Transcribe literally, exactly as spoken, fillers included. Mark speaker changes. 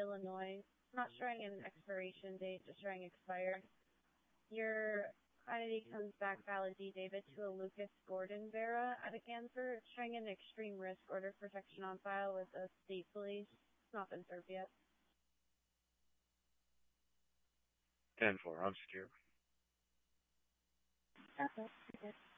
Speaker 1: Illinois. Not showing an expiration date, just showing expired. Your identity comes back valid D. David to a Lucas Gordon Vera at a Ganser. It's showing an extreme risk order of protection on file with the state police. It's not been served yet.
Speaker 2: ten four, I'm secure.
Speaker 1: That's it.